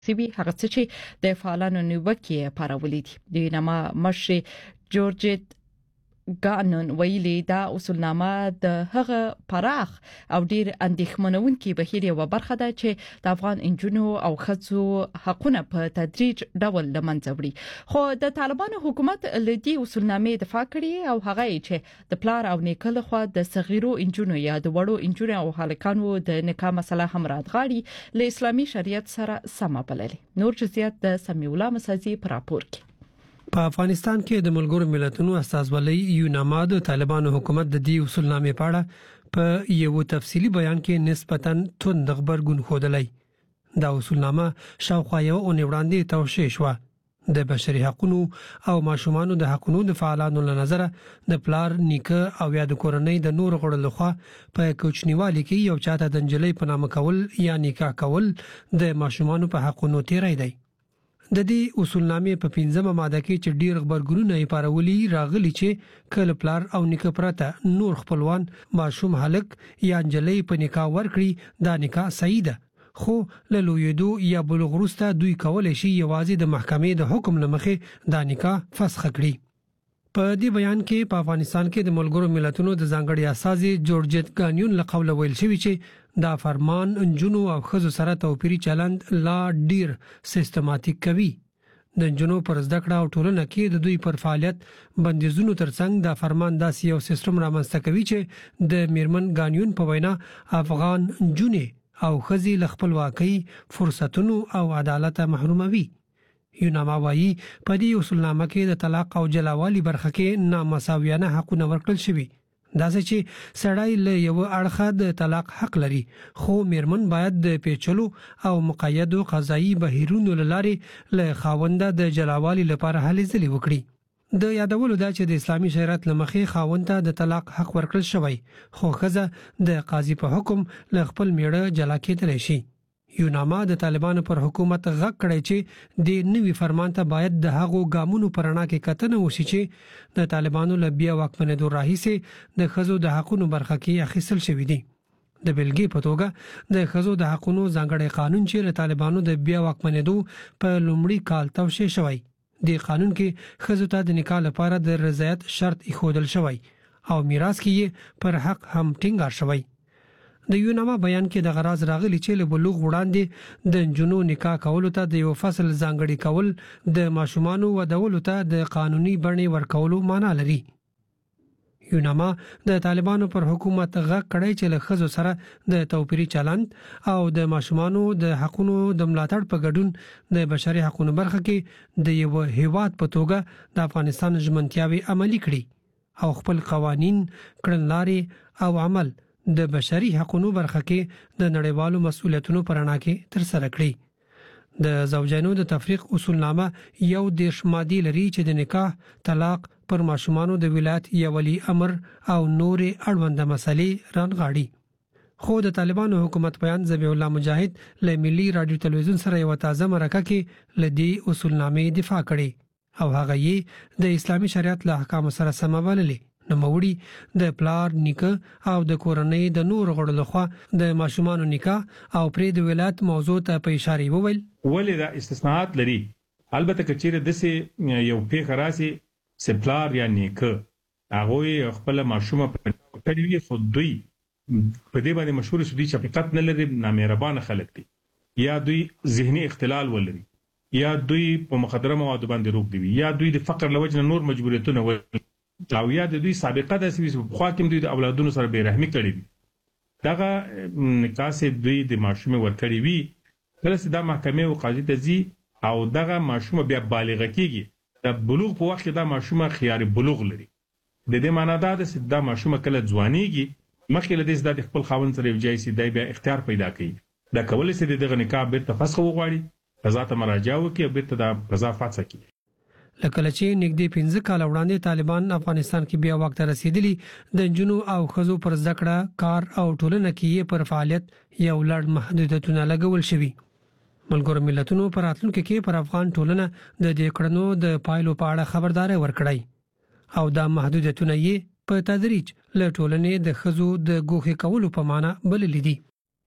سیوی هغه څه چې د فعالانو نیوکې پارولې دي. د نامه مشر جورجت ګانن ویلي دا اصولنامه د هغه پراخ او ډیر اندېښمنونکي بهیر یو برخه ده چې د افغان انجونو او ښځو حقونه په تدریج ډول لمنځه وړي. خو د طالبانو حکومت لدی اصولنامه دفاع کړي او هغه چې د پلار او نیکه لخوا د صغیرو انجونو یا د وړو انجونو او هلکانو د نکاح مسله هم راتغاړي له اسلامي شریعت سره سم بللي. نور جزئیات د سمیع الله مسازي پر راپور کې. په افغانستان کې د ملګرو ملتونو استازولۍ یوناما د طالبانو حکومت د دې اصولنامې په اړه په یو تفصیلی بیان کې نسبتاً توند خبرګون خوده. دا اصولنامه شاوخوا یو اونۍ وړاندې توشیح شوه. د بشري حقوقو او ماشومانو د حقوقو د فعالانو له نظره د پلار نیکه او یا د کورنۍ د نور غړو لخوا په کوچنیوالي کې یو چاته د انجلۍ په نامه کول یا نکاح کول د ماشومانو په حقوقو تیری دی. د دې اصولنامې په 15مه ماده کې چې ډیر خبرګونونه یې پارولي راغلي چې کله پلار او نیکه پرته نور خپلوان ماشوم هلک یا انجلۍ په نکاح ورکړي دا نکاح صحیح ده، خو له لویدو یا بلوغ وروسته دوی کولای شي یوازې د محکمې د حکم لمخې دا نکاح فسخ کړي. په دې بیان کې په افغانستان کې د ملګرو ملتونو د ځانګړي اساسي جورجت ګانیون له قوله ویل شوی چې دا فرمان انجونو او ښځو سره توپیري چلند لا ډیر سیستماتیک کوي. د انجونو پر زده کړه او ټولنه کې د دوی پر فعالیت بندیزونو ترڅنګ دا فرمان داسې یو سیستم رامنځته کوي چې د میرمن ګانیون په وینا افغان انجونې او ښځې له خپلواکۍ، فرصتونو او عدالت محروموي. یوناما وايي په دې اصولنامه کې د طلاق او جلاوالي برخه کې نامساویانه حقونه ورکړل شوي. دا چې سړی له یو اړخه د طلاق حق لري، خو میرمن باید د پیچلو او مقیدو قضایي بهیرونو لارې له خاونده د جلاوالي لپاره هلې ځلې وکړي. د یادولو دا چې د اسلامي شریعت لمخې خاوند ته د طلاق حق ورکړل شوی، خو ښځه د قاضي په حکم له خپل میړه جلا کېدلی شي. یوناما د طالبانو پر حکومت غږ کړی چې د نوي فرمان ته باید د هغو ګامونو پرانا کې کتنه وشي چې د طالبانو له بیا واکمنېدو راهیسې د ښځو د حقوقو برخه کې اخیستل شوی دی. د بلګې په توګه د ښځو د حقوقو ځانګړی قانون چې له طالبانو د بیا واکمنېدو په لومړي کال توشیح شوی. د قانون کې ښځو ته د نکاح لپاره د رضایت شرط ایښودل شوی او میراث کې پر حق هم ټینګار شوی. د یوناما بیان کې د غراض راغلي چې له بلوغ وړاندې د انجونو نکاح کولو ته د یو فصل ځانګړي کول د ماشومانو ودولو ته د قانوني بڼې ورکولو معنا لري. یوناما د طالبانو پر حکومت غږ کړی چې له ښځو سره د توپیري چلند او د ماشومانو د حقوقو د ملاتړ په ګډون د بشري حقوقو برخه کې د یو هیواد په توګه د افغانستان ژمنتیاوي عملي کړي او خپل قوانین، کړنلارې او عمل د بشري حقوقو برخه کې د نړیوالو مسؤلیتونو پرانا کې تر سره کړي. د زوجینو د تفریق اصولنامه یو دیش ماده لري چې د نکاح، طلاق، پر ماشومانو د ولایت یا ولی امر او نور اړوند مسلې رانغاړي. خو د طالبانو حکومت بیان ذبیح الله مجاهد له ملي رادیو تلویزیون سره یو تازه مرکه کې لدی اصولنامه دفاع کړي او هغه یې د اسلامي شریعت له احکام سره سم بللي. نوموړي د پلار، نیکه او د کورنۍ د نور غړو لخوا د ماشومانو نکاح او پرې د ولایت موضوع ته په اشاره وویل ولې دا استثناءات لري. البته کچېره د سه یو پیښه راسي سپلار یا نیکه هغه خپل ماشومه پټوي، خو دوی په دې باندې مشهور شو دي چې حقیقت نه لري، نامهربان خلک دي، یا دوی ذهني اختلال ولري، یا دوی په مخدره مواد باندې روغ دي، یا دوی د فقر لوجه نور مجبوریتونه ولري، او یا د دوی سابقه د سوي په خوا کې دوی د اولادونو سره بیرحمي کړې وي. دغه نکاح دوی د ماشومه ورکړې وي، کله چې د محکمې او قاضي ته ځي او دغه ماشومه بیا بالغه کیږي، د بلوغ په وخت کې د ماشومه خيار بلوغ لري. د دې معنی دا ده چې د ماشومه کله ځوانيږي مخکې له دې چې د خپل خاوند سره یو ځای سي دی بیا اختیار پیدا کوي. دا کولای شي دغه نکاح بیرته فسخ وغواړي، قضا ته مراجعه وکړي او بیرته د قضا فسخ کړي. لکه چې نږدې 15 کال وړاندې طالبان افغانستان کې بیا وخت رسیدلی د جنو او خزو پر ذکر کار او ټولنه کې پر فعالیت یو لړ محدودیتونه لګول شوي. ملګرو ملتونو پر راتلونکو کې پر افغان ټولنه د دې کړنو د پایلو په اړه خبرداري ورکړای او دا محدودیتونه یې په تدریج له ټولنې د خزو د ګوښه کولو په معنا بلل دي.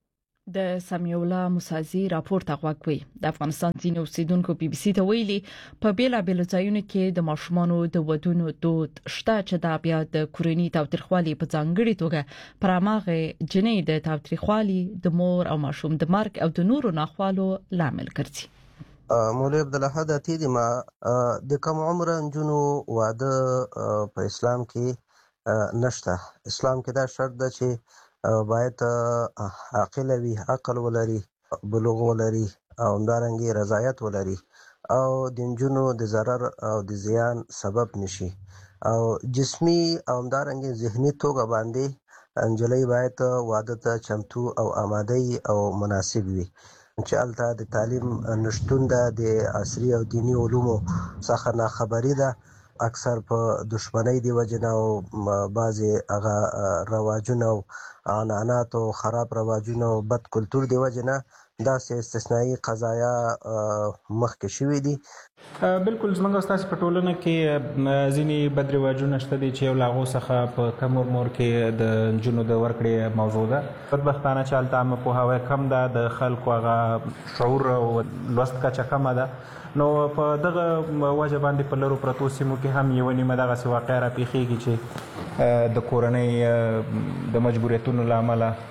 د سمیع الله موسازي راپور ته غوږوي. د افغانستان ځینې اوسیدونکو بي بي سي ته ویلي په بیلابېلو ځایونو کې د ماشومانو د ودونو دود شته چې دا بیا د کورنۍ تاوتریخوالي په ځانګړي توګه پر هغه جنې د تاوتریخوالي د مور او ماشوم د مرګ او د نورو ناخوالو لامل ګرځي. مولوی عبدالأحد عتیدی ما د کم عمر نجونو واده په اسلام کې نشته. اسلام کې دا شرط ده چې باید عاقل وي، عقل ولري، بلوغ ولري او همدارنګه رضایت ولري او د نجونو د ضرر او د زیان سبب نشي او جسمي او همدارنګه ذهني توګه باندې انجلۍ باید واده ته چمتو او آماده او مناسب وي. چې الته د تعلیم نشټون د عصري او دینی علومو څخه ناخبري ده، اکثر په دشمنی دی وجنه او بعضی هغه رواجونه او عنعنات او خراب رواجونه او بد کلچر دی وجنه دا سه استثنایی قضایا مخکې شوې دي. بالکل زمونږ تاسو په ټولنه کې ځینې بد رواجونه شته دي چې یو لاغو څخه په کم عمر کې د جنو د ورکړې موضوع ده. بدبختانه چې الته عامه پوهاوی کم ده، د خلکو هغه شعور او لوست کچه کمه ده، نو په دغه وجه باندې په لرو پرتو سیمو کې هم یو نیمه دغسې واقع راپېښېږي چې د کورنۍ د مجبوریتونو له امله